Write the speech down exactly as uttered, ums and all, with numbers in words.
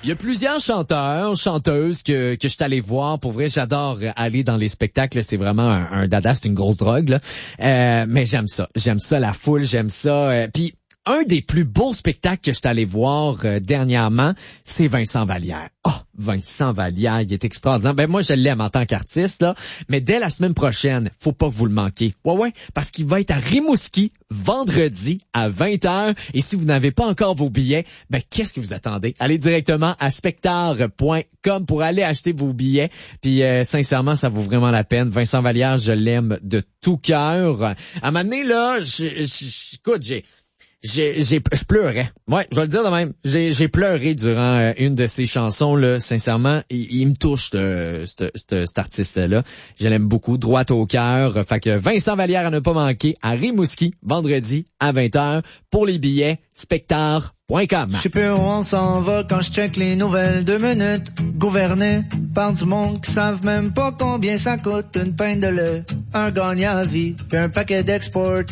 Il y a plusieurs chanteurs, chanteuses que que je suis allé voir. Pour vrai, j'adore aller dans les spectacles. C'est vraiment un, un dada, c'est une grosse drogue, là. Euh, mais j'aime ça. J'aime ça, la foule, j'aime ça. Euh, Puis un des plus beaux spectacles que je suis allé voir euh, dernièrement, c'est Vincent Vallière. Oh, Vincent Vallière, il est extraordinaire. Ben moi, je l'aime en tant qu'artiste, là. Mais dès la semaine prochaine, faut pas que vous le manquiez. Ouais, ouais, parce qu'il va être à Rimouski vendredi à vingt heures. Et si vous n'avez pas encore vos billets, ben qu'est-ce que vous attendez? Allez directement à spectar point com pour aller acheter vos billets. Puis euh, sincèrement, ça vaut vraiment la peine. Vincent Vallière, je l'aime de tout cœur. À un moment donné, là, je, je, écoute, j'ai... J'ai, j'ai, je pleurais. Ouais, je vais le dire de même. J'ai, j'ai pleuré durant euh, une de ses chansons, là. Sincèrement, il, il me touche, ce, ce, ce, cet artiste-là. Je l'aime beaucoup, droit au cœur. Fait que Vincent Vallière à ne pas manquer à Rimouski, vendredi à vingt heures. Pour les billets, spectar point com. Je sais plus où on s'en va quand je check les nouvelles deux minutes. Gouverné par du monde qui savent même pas combien ça coûte une pinte de lait, un gagnant à vie, puis un paquet d'exportés.